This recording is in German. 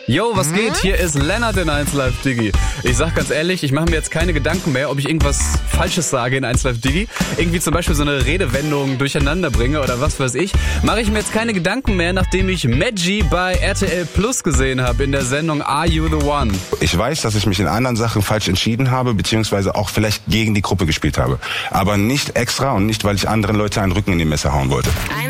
Yo, was geht? Hier ist Lennart in 1 Live Diggi. Ich sag ganz ehrlich, ich mache mir jetzt keine Gedanken mehr, ob ich irgendwas Falsches sage in 1 Live Diggi. Irgendwie zum Beispiel so eine Redewendung durcheinander bringe oder was weiß ich. Mache ich mir jetzt keine Gedanken mehr, nachdem ich Maggi bei RTL Plus gesehen habe in der Sendung Are You The One? Ich weiß, dass ich mich in anderen Sachen falsch entschieden habe, beziehungsweise auch vielleicht gegen die Gruppe gespielt habe. Aber nicht extra und nicht, weil ich anderen Leuten einen Rücken in die Messer hauen wollte.